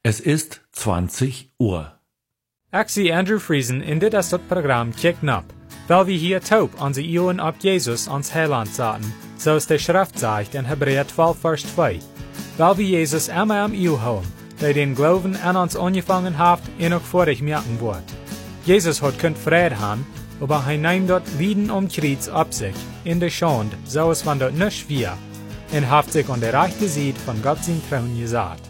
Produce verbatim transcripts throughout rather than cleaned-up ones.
Es ist zwanzig Uhr. Ik zie Andrew Friesen in dit is het programma Kijk-Nap, weil wir hier taub onze Ohren op Jesus ons Heiland zaten, zoals de Schrift zegt in Hebräer twaalf vers twee. Weil wir Jesus immer am Ohr houden, der den Glauben an uns angefangen hat en ook vorig merken wird. Jesus hat kunt Frieden haben, aber hij nimmt dort Lieden um Kreuz ab sich, in der Schande, so es von dort nicht wir, en haft sich an der rechten Seite von Gott sein Thron gesagt.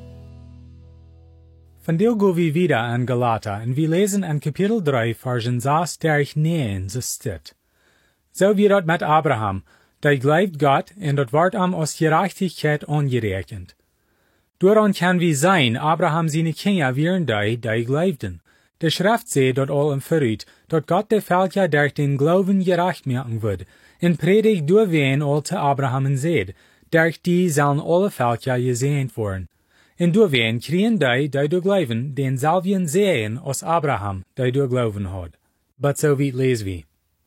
Von der gehen wir wieder an Galater, und wir lesen in Kapitel drei, Versen sechs durch neun, so steht. So wie dort mit Abraham, der glaubt Gott, und dort wird ihm aus Gerechtigkeit angerechnet. Daran kann wir sein, Abraham seine Kinder wären die, die glaubten. Der Schrift sagt dort all im Verrückt, dort Gott der Völker durch den Glauben gerecht machen wird, in Predigt durch wen all zu Abraham seht, durch die sollen alle Völker gesehnt worden. En durch wen kriegen die, die durch Glauben, den selben sehen aus Abraham, die durch Glauben hat. But so weit lesen wir.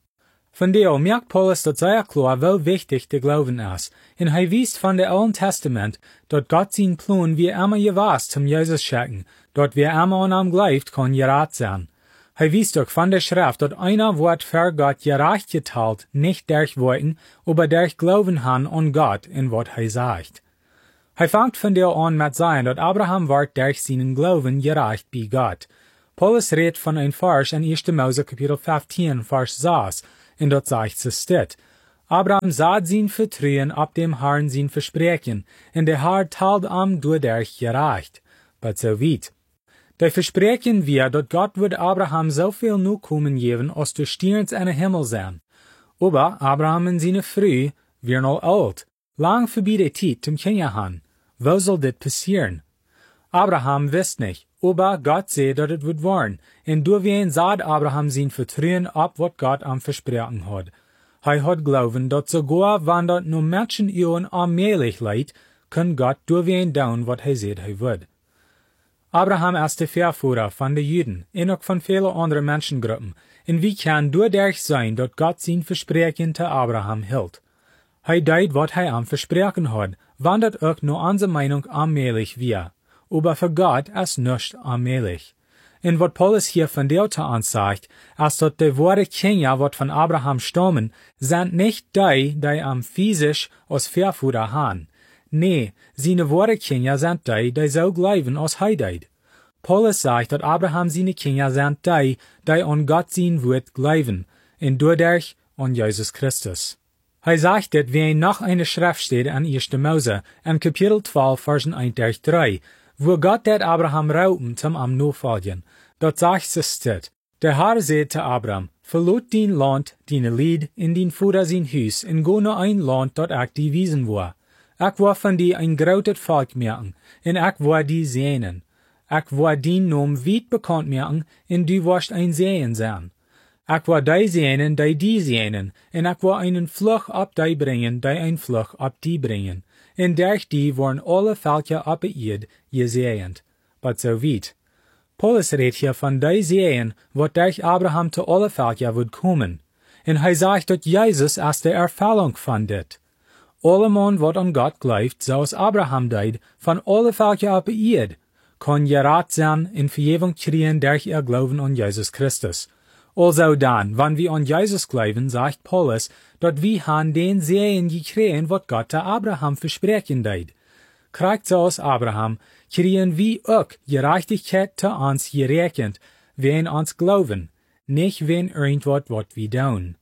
Von der merkt Paulus dort sehr klar, wie wichtig der Glauben ist, und er wies von der Alten Testament, dort Gott sein Plan wie immer gewasst zum Jesus schicken, dort wer immer an ihm glaubt, kann gerat sein. Er wies doch von der Schrift, dort einer wird für Gott gerecht geteilt, nicht durch Worten, aber durch Glauben han an Gott, in was er sagt. Er fängt von der an mit sein, dort Abraham wird durch seinen Glauben gerecht bei Gott. Paulus redet von ein Vers in erster Mose Kapitel fünfzehn, Vers sechs, und dort sagt es steht, Abraham sah sein Vertrauen ab dem Herrn sein Versprechen, und der Herr teilt ihm dadurch gerecht. But so weit. Der Versprechen wir, dort Gott wird Abraham so viel Nachkommen geben, als der Sterns an den Himmel sein. Aber Abraham und seine Frau wären all alt, lang vorbei der Zeit zum Kinder haben. Wo soll das passieren? Abraham wisst nicht, aber Gott sagt, dass es wird werden. Und durch wen sagt Abraham sein Vertrauen ab, was Gott am Versprechen hat. Er hat glauben, dass sogar wenn dort nur Menschen ihren allmählich leid, kann Gott durch wen tun, was er sagt, er wird. Abraham ist der Vorführer von den Juden, und auch von vielen anderen Menschengruppen, und wie kann dadurch sein, dass Gott sein Versprechen zu Abraham hielt. Er deut, was er am Versprechen hat, wann das auch nur unsere Meinung allmählich wir. Aber für Gott ist nicht allmählich. Und was Paulus hier von der zu uns sagt, ist, dass die wahre Kinder, was von Abraham stammen, sind nicht die, die am physisch als Vorführer haben. Nee, seine wahre Kinder sind die, die so glauben als er deut. Paulus sagt, dass Abraham seine Kinder sind die, die an Gott sein Wort glauben, und dadurch an Jesus Christus. Er sagt, dass wenn noch eine Schrift steht an erster Mose, in Kapitel zwölf, Versen eins durch drei, wo Gott det Abraham rauten zum am Nachfolgen. Dort sagt es steht, der Herr sagt zu Abraham, verlot dein Land, deine Lied, in dein Vater sein Haus, und go nur ein Land, dort ich die wiesen war. Ich war von dir ein großes Volk merken, und ich war die Sehnen. Ich war dein Nom weit bekannt merken, und du warst ein Sehen sein. Ich war die Sehnen, die die Sehnen, und ich war einen Fluch ab die bringen, die ein Fluch ab die bringen. Und durch die waren alle Völker ab der Erde gesehend. But so weit. Paulus redet hier von die Sehen, wat durch Abraham zu alle Völker wird kommen. Und er sagt, dass Jesus als der Erfüllung von dit. Alle Mann, wat an Gott glaubt, so als Abraham deid, von alle Völker ab der Erde, kann gerat sein in Vergebung kriegen durch ihr Glauben an Jesus Christus. Also dann, wenn wir an Jesus glauben, sagt Paulus, dass wir han den Sehen gekriegen, was Gott zu Abraham versprechen deid. Kriegt so aus Abraham, kriegen wir auch Gerechtigkeit zu uns gerechnet, wenn uns glauben, nicht wenn irgendwas, was wir tun.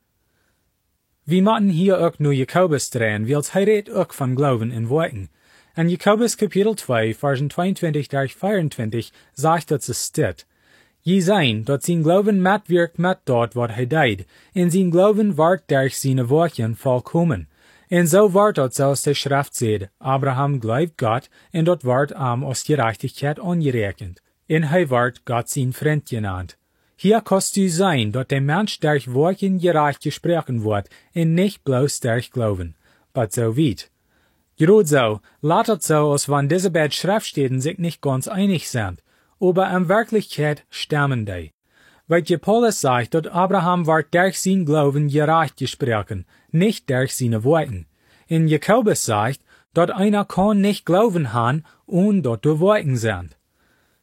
Wir machen hier auch nur Jakobus drehen, weil er redet auch von Glauben in Worten. In Jakobus Kapitel zwei, Versen zweiundzwanzig durch vierundzwanzig, sagt dass es steht, Je sein, dat sein Glauben mitwirkt mit dort, wat hij deed, en sein Glauben ward durch seine Worten vollkommen. En so ward dat zoals de Schrift zegt, Abraham glaubt Gott, en dat ward am aus Gerechtigkeit angerechnet. En hij ward Gott sein Freund genannt. Hier kost du sein, dat der Mensch durch Worten gerecht gesprochen wird, en nicht bloß durch Glauben. But so weit. Gerade so, latet so, als wenn diese beiden Schriftstellen sich nicht ganz einig sind. Aber in Wirklichkeit stimmen die. Weil Paulus sagt, dass Abraham ward durch sein Glauben gerecht gesprochen, nicht durch seine Worten. In Jakobus sagt, dass einer kann nicht glauben haben, und dort durch Worten sind.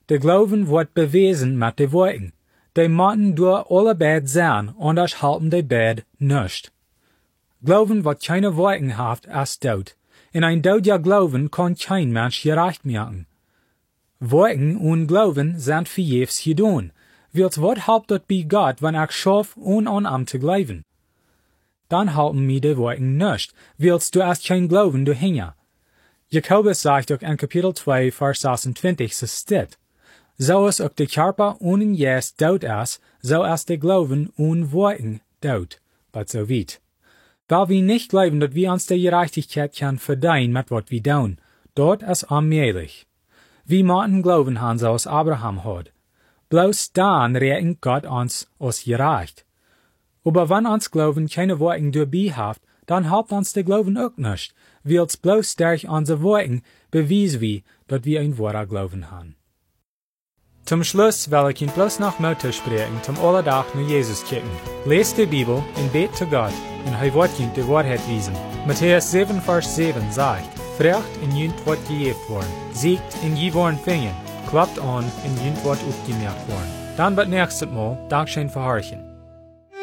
De Glauben wordt bewezen met de werken. De moeten door allebei zijn, anders helpen de beide nicht. Glauben wat keine werken heeft, is dood. En een doodja Glauben kan kein Mensch gerecht maken. Werken und Glauben sind verjefs gedaan. Wils wat helpt dat bij God, wenn ik schaf on an am te glauben? Dan helpen mir de werken nicht, wils du hast kein Glauben du hinja. Jakobus sagt ook in Kapitel zwei, Vers zesentwintig, so steht: So is ook de Körper ohne Jes dood is, so is de Glauben ohne Werken dood. But so weit. Weil wir nicht glauben, dass wir uns die Gerechtigkeit kann verdienen mit was wir tun, dort ist unmöglich. Wir müssen glauben haben, so als Abraham hat. Bloß dann rechnet Gott uns als gerecht. Aber wenn uns Glauben keine Werken dabei hat, dann helpt uns der Glauben auch nicht, weil's bloß durch unsere Werken beweisen wir, dass wir ein wahrer Glauben haben. Zum Schluss will ich Ihnen bloß noch Mut sprechen, zum Allerdach nur Jesus kicken. Lest die Bibel und bet zu Gott, und er wird Ihnen die Wahrheit wiesen. Matthäus sieben, Vers sieben sagt: Frecht in jünt wird gejeft worden, siegt in je worden fingen, klappt an in jünt wird aufgemerkt worden. Dann wird nächstes Mal Dankeschön verhorchen.